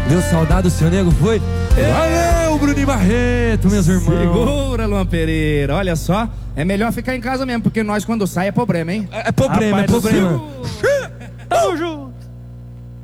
Deu saudade, o seu nego foi? Valeu, Bruninho Barreto, meus irmãos. Segura, Luan Pereira. Olha só, é melhor ficar em casa mesmo, porque nós quando sai é problema, hein? É problema, é Rapaz do problema. céu. Tamo junto.